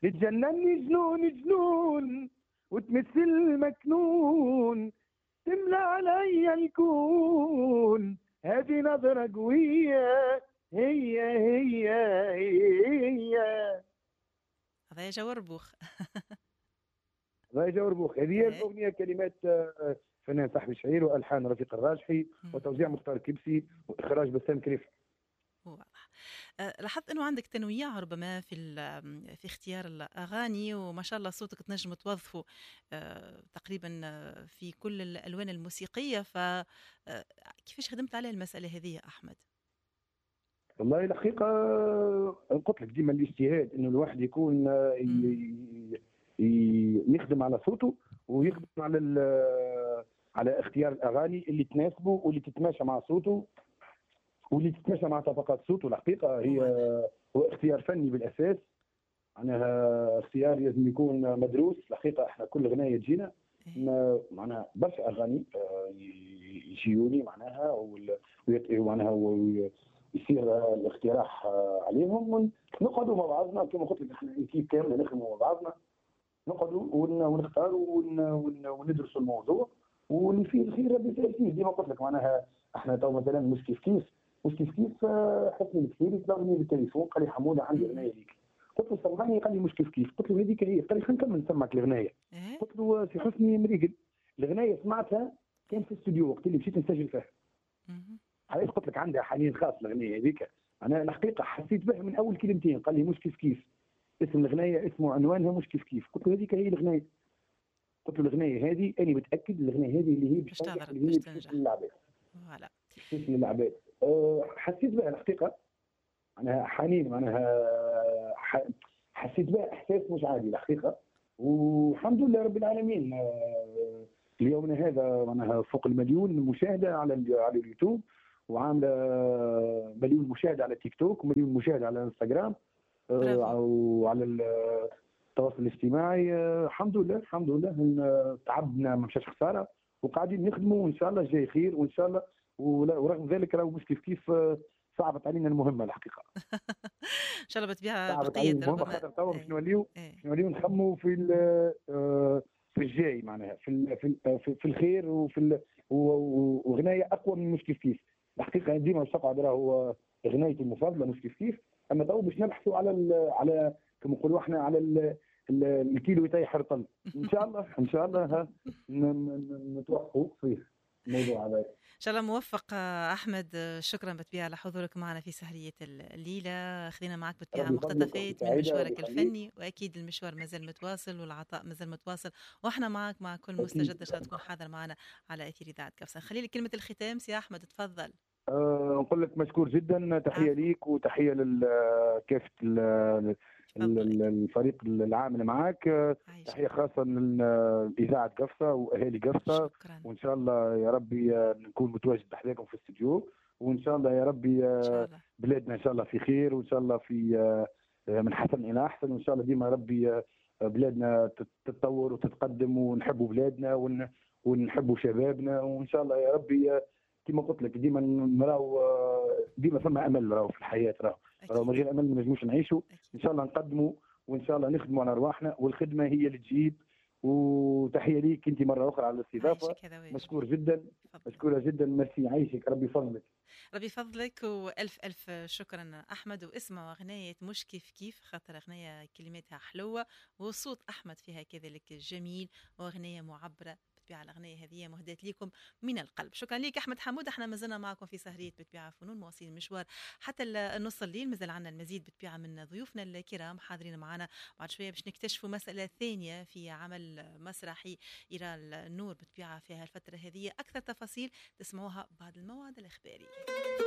تجنني جنون جنون وتمثل مكنون، تملى علي الكون، هذه نظرة قوية، هي هذا جو ربوخ. راجع وربوخ. هذه هي إيه. الأغنية، كلمات فنان صاحبي شعير، وألحان رفيق الراجحي، وتوزيع مختار كبسي، وإخراج بسام كريف. واضح. لاحظت انه عندك تنويع ربما في اختيار الاغاني، وما شاء الله صوتك تنجم توظفه تقريبا في كل الالوان الموسيقيه. ف كيفاش خدمت على المساله هذه يا احمد؟ والله الحقيقة قلت لك ديما الاجتهاد، إنه الواحد يكون يخدم على صوته، ويخدم على على اختيار الأغاني اللي تناسبه واللي تتماشى مع صوته واللي تتماشى مع طبقات صوته. الحقيقة هو اختيار فني بالأساس، معناها اختيار لازم يكون مدروس. الحقيقه احنا كل اغنيه تجينا معناها برشا اغاني يجيوني معناها معناها يصير الاقتراح عليهم، ونقعدوا مع بعضنا كما قلت لك، احنا اكيب كامله نخدموا مع بعضنا، نقعدوا ونختاروا وندرسوا الموضوع، واللي فيه الخير ربي فيه. ديما قلت لك معناها احنا تو مثلا مش كيف حسني الكثير يطلبني بالتليفون، قال لي حموده عندي اغنيه ليك. قلت له سمعني، قال لي مش كيف. قلت له هذيك هي. قال لي خلينا نكمل نسمعك الاغنيه. قلت له سي حسني مريقل، الاغنيه سمعتها كان في الاستوديو وقت اللي مشيت نسجل فيها. علاش قلت لك عندها حنين خاص الاغنيه هذيك. انا الحقيقه حسيت بها من اول كلمتين، قال لي مش كيف. اسم الاغنيه اسمه عنوانها مش كيف. قلت له هذيك هي الاغنيه. قلت له الاغنيه هذه انا متاكد الاغنيه هذه اللي هي باش تضرب، اللي باش هي تنجح. للعباد، فوالا. للعباد. حسيت بها الحقيقه، معناها حنين، معناها حسيت بها احساس مش عادي الحقيقه. والحمد لله رب العالمين، اليوم هذا معناها فوق المليون مشاهده على اليوتيوب، وعامله مليون مشاهده على تيك توك، ومليون مشاهده على انستغرام، برافو. وعلى التواصل الاجتماعي. الحمد لله الحمد لله، تعبنا ما مشاش خساره، وقاعدين نخدموا، وان شاء الله جاي خير، وان شاء الله. ورغم ذلك راهو مش كيف صعبت علينا المهمه الحقيقه. ان شاء الله بتبيع صعبت علينا بقيه المهمه، ربما. خاطر توا باش ايه. نوليو ايه. نخموا في الجاي، معناها في الخير، وغنايه اقوى من مش كيف. الحقيقه ديما باش تقعد راهو غنايتي المفضله مش كيف. اما تو باش نبحثوا على كما نقولوا احنا على الكيلو يطيح رطل. ان شاء الله ان شاء الله نتوفقوا فيه الموضوع هذا. ان شاء الله موفق احمد. شكرا بالطبيعه على حضورك معنا في سهريه الليله. خلينا معك بالطبيعه ربي يفضلك اختي مقتطفات من سعيده، ربي مشوارك يخليك. الفني، واكيد المشوار مازال متواصل والعطاء مازال متواصل، واحنا معك مع كل اكيد. مستجد ان شاء الله تكون حاضر معنا على اثير اذاعه كفصل. خلي لي كلمه الختام سي احمد، تفضل. نقول لك مشكور جدا، تحية عفوا. ليك وتحية لكافة تفضل اكيد. الفريق العامل معك. تحية عايشك. خاصة لإذاعة قفصة وأهالي قفصة، شكرا. وإن شاء الله يا ربي نكون متواجد بحذاكم في الاستديو، وإن شاء الله يا ربي ان شاء الله. بلادنا إن شاء الله في خير، وإن شاء الله في من حسن إلى أحسن، وإن شاء الله ديما ربي بلادنا تتطور وتتقدم، ونحبوا بلادنا ونحبوا شبابنا، وإن شاء الله يا ربي كما قلت لك ديما نراو ديما ثم امل راهو في الحياه، راهو من اكيد. غير امل ما نجموش نعيشوا. ان اكيد. شاء الله نقدموا، وان شاء الله نخدموا على ارواحنا، والخدمه هي اللي تجيب. وتحيه ليك انت مره اخرى على الاستضافه. عايشك، هذا واجبي. مشكور جدا، تفضل. مشكوره جدا، ميرسي، عايشك، ربي يفضلك. ربي فضلك، والف الف شكرا احمد. واسمع اغنيه مش كيف خاطر اغنيه كلماتها حلوه، وصوت احمد فيها كذلك جميل، واغنيه معبره بالطبيعه. الاغنيه هذه مهداه لكم من القلب. شكرا لك احمد حمود. احنا ما زلنا معكم في سهريه بالطبيعه فنون، مواصلين المشوار حتى النص الليل. مازال عندنا المزيد بالطبيعه من ضيوفنا الكرام حاضرين معنا. بعد شويه باش نكتشفوا مساله ثانيه في عمل مسرحي يرى النور بالطبيعه في هالفتره هذه. اكثر تفاصيل تسمعوها بعد الموعد الاخباري.